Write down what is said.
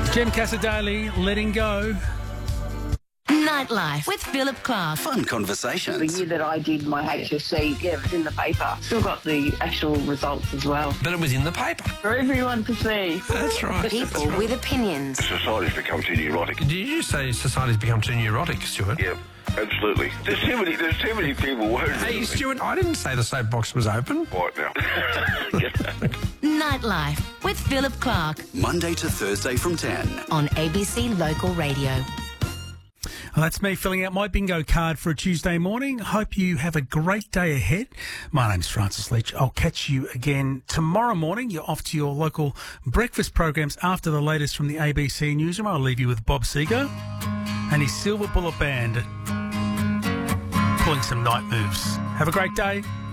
Jem Casadale, Letting Go. Nightlife with Philip Clark. Fun conversations. The year that I did my HSC, it was in the paper. Still got the actual results as well. But it was in the paper. For everyone to see. That's right. People with opinions. Society's become too neurotic. Did you say society's become too neurotic, Stuart? Yeah, absolutely. There's too many people worried. Hey, Stuart, I didn't say the soapbox was open. Right now. Nightlife with Philip Clark Monday to Thursday from 10. on ABC Local Radio. Well, that's me filling out my bingo card for a Tuesday morning. Hope you have a great day ahead. My name's Francis Leach. I'll catch you again tomorrow morning. You're off to your local breakfast programs after the latest from the ABC Newsroom. I'll leave you with Bob Seger and his Silver Bullet Band pulling some night moves. Have a great day.